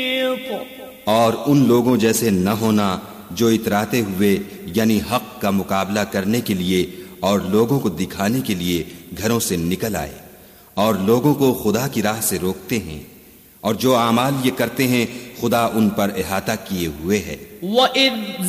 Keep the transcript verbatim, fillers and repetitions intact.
और उन लोगों जैसे न होना जो इतराते हुए यानी हक का मुकाबला करने के लिए और लोगों को दिखाने के लिए घरों से निकल आए और लोगों को खुदा की राह से रोकते हैं और जो आमाल ये करते हैं खुदा उन पर इहाता किए हुए है।